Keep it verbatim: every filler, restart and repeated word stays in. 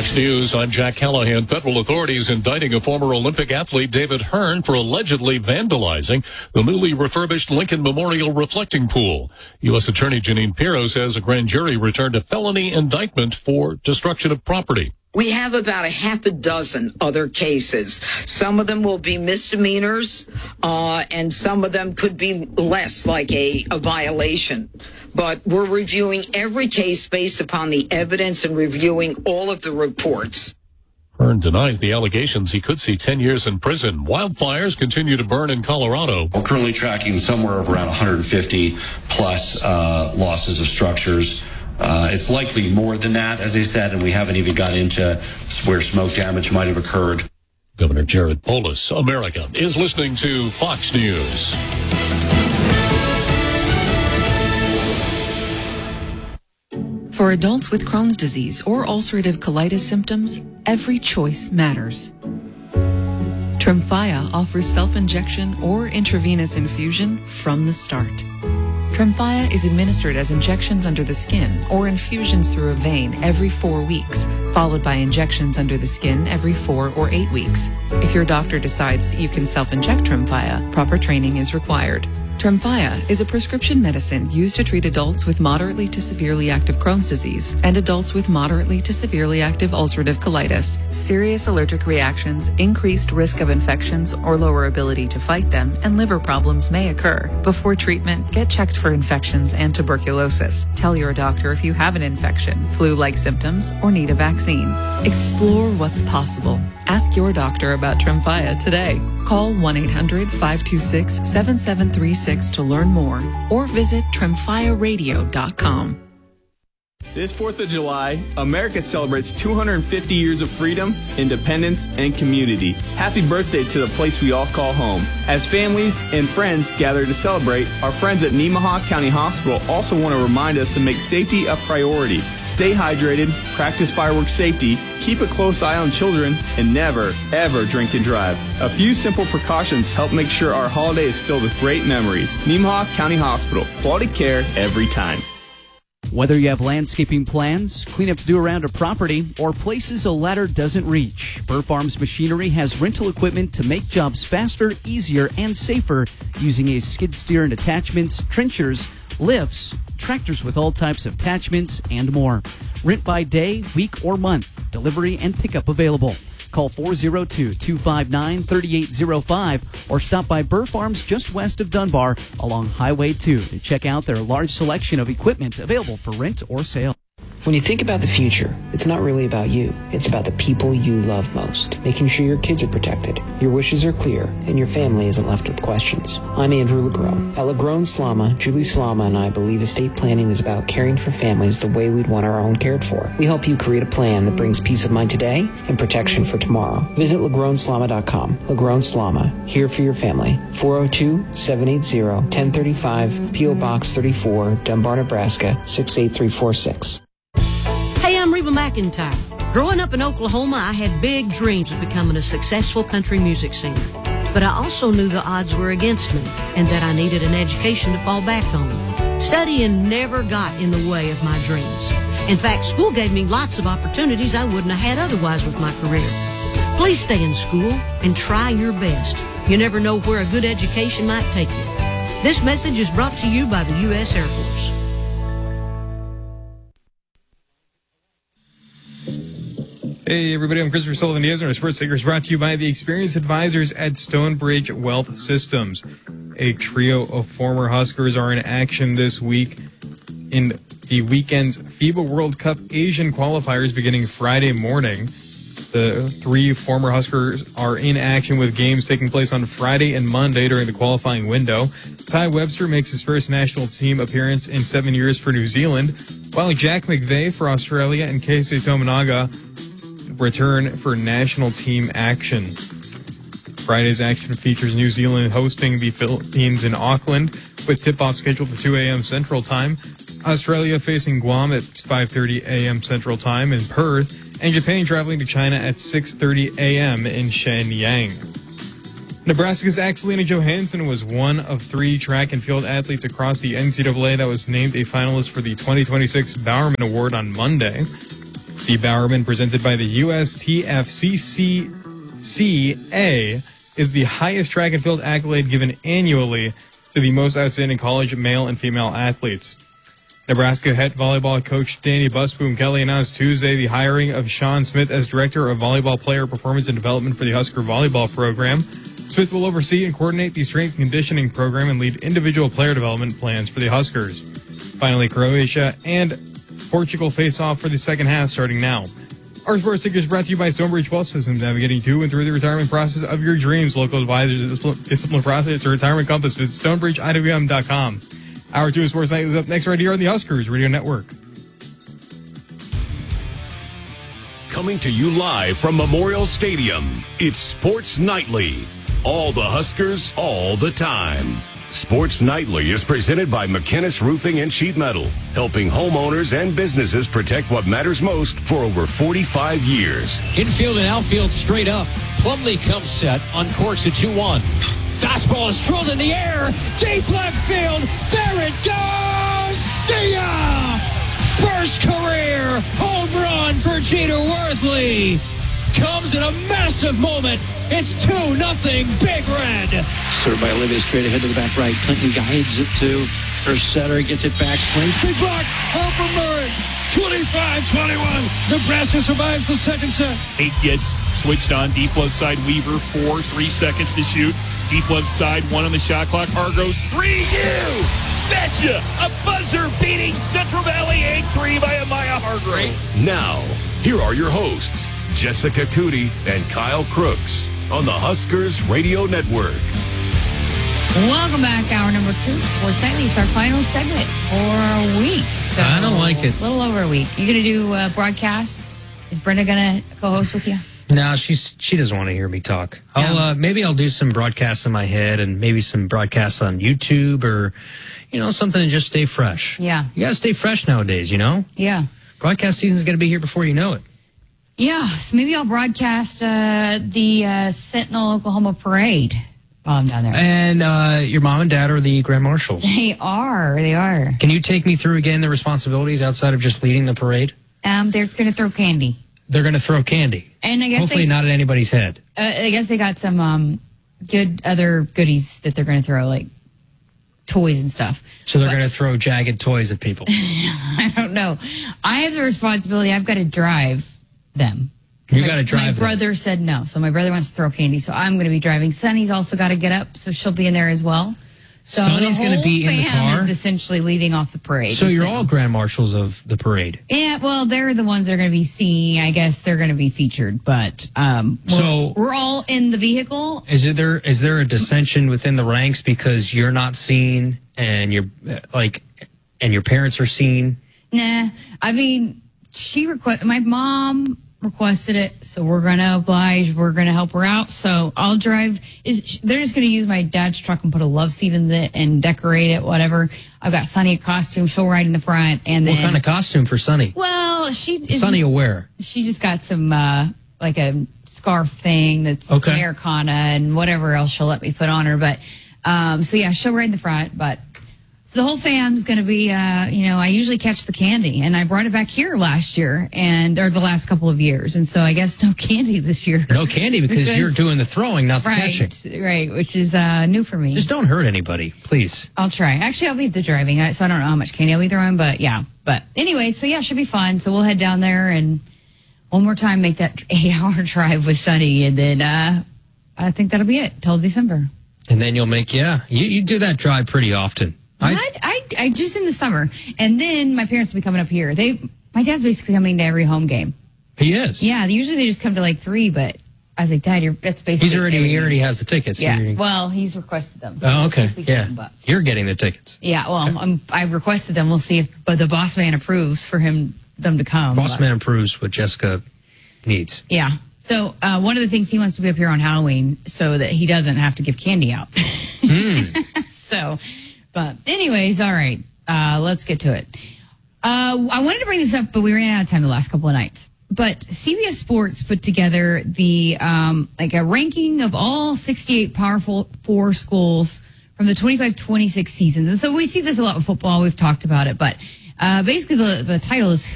Fox News, I'm Jack Callahan. Federal authorities indicting a former Olympic athlete, David Hearn, for allegedly vandalizing the newly refurbished Lincoln Memorial reflecting pool. U S Attorney Janine Pirro says a grand jury returned a felony indictment for destruction of property. We have about a half a dozen other cases. Some of them will be misdemeanors, uh, and some of them could be less, like a, a violation. But we're reviewing every case based upon the evidence and reviewing all of the reports. Hearn denies the allegations. He could see ten years in prison. Wildfires continue to burn in Colorado. We're currently tracking somewhere around one hundred fifty plus uh, losses of structures. Uh, it's likely more than that, as I said, and we haven't even got into where smoke damage might have occurred. Governor Jared Polis. America is listening to Fox News. For adults with Crohn's disease or ulcerative colitis symptoms, every choice matters. Tremfya offers self-injection or intravenous infusion from the start. Tremfya is administered as injections under the skin or infusions through a vein every four weeks, followed by injections under the skin every four or eight weeks. If your doctor decides that you can self-inject Tremfya, proper training is required. Tremfya is a prescription medicine used to treat adults with moderately to severely active Crohn's disease and adults with moderately to severely active ulcerative colitis. Serious allergic reactions, increased risk of infections or lower ability to fight them, and liver problems may occur. Before treatment, get checked for infections and tuberculosis. Tell your doctor if you have an infection, flu-like symptoms, or need a vaccine. Explore what's possible. Ask your doctor about Tremfya today. Call one eight hundred five two six seven seven three six to learn more or visit tremfya radio dot com. This fourth of July, America celebrates two hundred fifty years of freedom, independence, and community. Happy birthday to the place we all call home. As families and friends gather to celebrate, our friends at Nemaha County Hospital also want to remind us to make safety a priority. Stay hydrated, practice fireworks safety, keep a close eye on children, and never, ever drink and drive. A few simple precautions help make sure our holiday is filled with great memories. Nemaha County Hospital, quality care every time. Whether you have landscaping plans, cleanups due around a property, or places a ladder doesn't reach, Burr Farms Machinery has rental equipment to make jobs faster, easier, and safer using a skid steer and attachments, trenchers, lifts, tractors with all types of attachments, and more. Rent by day, week, or month. Delivery and pickup available. Call four oh two, two five nine, three eight oh five or stop by Burr Farms just west of Dunbar along Highway two to check out their large selection of equipment available for rent or sale. When you think about the future, it's not really about you. It's about the people you love most. Making sure your kids are protected, your wishes are clear, and your family isn't left with questions. I'm Andrew Lagrone. At Lagrone Slama, Julie Slama and I believe estate planning is about caring for families the way we'd want our own cared for. We help you create a plan that brings peace of mind today and protection for tomorrow. Visit lagrone slama dot com. Lagrone Slama, here for your family. four oh two, seven eight zero, one oh three five, P O Box thirty-four, Dunbar, Nebraska, six eight three four six. Hey, I'm Reba McEntire. Growing up in Oklahoma, I had big dreams of becoming a successful country music singer. But I also knew the odds were against me and that I needed an education to fall back on. Studying never got in the way of my dreams. In fact, school gave me lots of opportunities I wouldn't have had otherwise with my career. Please stay in school and try your best. You never know where a good education might take you. This message is brought to you by the U S Air Force. Hey everybody, I'm Christopher Sullivan Diaz, and our Sports Takers brought to you by the experienced advisors at Stonebridge Wealth Systems. A trio of former Huskers are in action this week in the weekend's FIBA World Cup Asian qualifiers beginning Friday morning. The three former Huskers are in action with games taking place on Friday and Monday during the qualifying window. Ty Webster makes his first national team appearance in seven years for New Zealand, while Jack McVeigh for Australia and Keisei Tominaga return for national team action. Friday's action features New Zealand hosting the Philippines in Auckland with tip-off scheduled for two a.m. Central Time, Australia facing Guam at five thirty a.m. Central Time in Perth, and Japan traveling to China at six thirty a.m. in Shenyang. Nebraska's Axelina Johansson was one of three track and field athletes across the N C double A that was named a finalist for the twenty twenty-six Bowerman Award on Monday. The Bowerman, presented by the U S T F C C C A, is the highest track and field accolade given annually to the most outstanding college male and female athletes. Nebraska head volleyball coach Danny Busboom Kelly announced Tuesday the hiring of Sean Smith as Director of Volleyball Player Performance and Development for the Husker Volleyball Program. Smith will oversee and coordinate the strength and conditioning program and lead individual player development plans for the Huskers. Finally, Croatia and Portugal face off for the second half starting now. Our sports ticker is brought to you by Stonebridge Wealth Systems, navigating to and through the retirement process of your dreams. Local advisors, discipline process, or retirement compass. Visit stonebridge I W M dot com. Hour two of Sports Night is up next right here on the Huskers Radio Network. Coming to you live from Memorial Stadium, it's Sports Nightly. All the Huskers, all the time. Sports Nightly is presented by McKinnis Roofing and Sheet Metal, helping homeowners and businesses protect what matters most for over forty-five years. Infield and outfield straight up. Plumlee comes set on course at two one. Fastball is drilled in the air. Deep left field. There it goes. See ya! First career home run for Jeter Worthley. Comes in a massive moment. It's two nothing Big Red. Served by Olivia straight ahead to the back right. Clinton guides it to her setter. Gets it back. Swings. Big block. Harper Murray. twenty-five twenty-one. Nebraska survives the second set. Eight gets switched on. Deep left side. Weaver. Four. Three seconds to shoot. Deep left side. One on the shot clock. Hargroves. Three. You betcha. A buzzer-beating Central Valley eight three by Amaya Hargrove. Now, here are your hosts, Jessica Cootie and Kyle Crooks, on the Huskers Radio Network. Welcome back, hour number two, Sports Nightly. It's our final segment for a week. So I don't like it. A little over a week. You going to do uh, broadcasts? Is Brenda going to co-host with you? No, she's she doesn't want to hear me talk. I'll No. uh, maybe I'll do some broadcasts in my head and maybe some broadcasts on YouTube or, you know, something to just stay fresh. Yeah. You got to stay fresh nowadays, you know? Yeah. Broadcast season's going to be here before you know it. Yeah, so maybe I'll broadcast uh, the uh, Sentinel, Oklahoma parade while I'm down there. And uh, your mom and dad are the Grand Marshals. They are. They are. Can you take me through again the responsibilities outside of just leading the parade? Um, they're going to throw candy. They're going to throw candy. And I guess Hopefully they, not at anybody's head. Uh, I guess they got some um, good other goodies that they're going to throw, like toys and stuff. So they're But- going to throw jagged toys at people. I don't know. I have the responsibility. I've got to drive them. You My- got to drive My them. brother said no, so my brother wants to throw candy, so I'm going to be driving. Sunny's also got to get up, so she'll be in there as well. So Sunny's the gonna whole be in the fam car? is essentially leading off the parade. So you're So- all Grand Marshals of the parade. Yeah, well, they're the ones that are going to be seen. I guess they're going to be featured, but um, we're, So- we're all in the vehicle. Is it there? Is there a dissension within the ranks because you're not seen and you're uh, like, and your parents are seen? Nah, I mean, she request my mom requested it, so we're gonna oblige. We're gonna help her out. So I'll drive. Is they're just gonna use my dad's truck and put a love seat in it and decorate it, whatever. I've got Sunny a costume. She'll ride in the front, and then What kind of costume for Sunny? well, she is, Sunny will wear. She just got some uh like a scarf thing that's Okay. Americana and whatever else she'll let me put on her. But um, so yeah, she'll ride in the front, but. So the whole fam's going to be, uh, you know, I usually catch the candy, and I brought it back here last year, and or the last couple of years, and so I guess no candy this year. No candy because, you're doing the throwing, not the right, catching. right, which is uh, new for me. Just don't hurt anybody, please. I'll try. Actually, I'll be the driving, I- so I don't know how much candy I'll be throwing, but yeah. But anyway, so yeah, it should be fun. So we'll head down there and one more time make that eight-hour drive with Sunny, and then uh, I think that'll be it till December. And then you'll make, yeah, you, you do that drive pretty often. I, I, I, I just in the summer, and then my parents will be coming up here. They, my dad's basically coming to every home game. he is. Yeah, usually they just come to like three, but I was like, Dad, you're that's basically. He's already, every he game. already has the tickets. Yeah, You're- well, he's requested them. so Oh, we'll okay. see if we get Yeah. them, but- You're getting the tickets. yeah, well, I'm, I requested them. We'll see if, but the boss man approves for him them to come. Boss but- man approves what Jessica needs. Yeah. So uh, one of the things he wants to be up here on Halloween so that he doesn't have to give candy out. So, but anyways, all right. Uh, let's get to it. Uh, I wanted to bring this up, but we ran out of time the last couple of nights. But C B S Sports put together the um, like a ranking of all sixty-eight Power Four schools from the twenty-five twenty-six seasons. And so we see this a lot with football. We've talked about it, but uh, basically the the title is